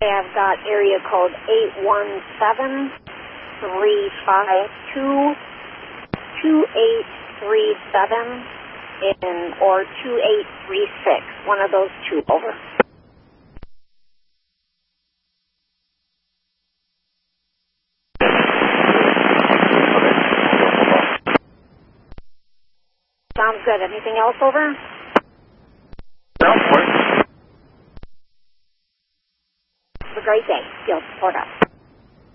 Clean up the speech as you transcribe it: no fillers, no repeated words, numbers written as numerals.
I've got area code 817-352-2837 or 2836. One of those two. Over. Sounds good. Anything else? Over? No, point. Have a great day. Field support up.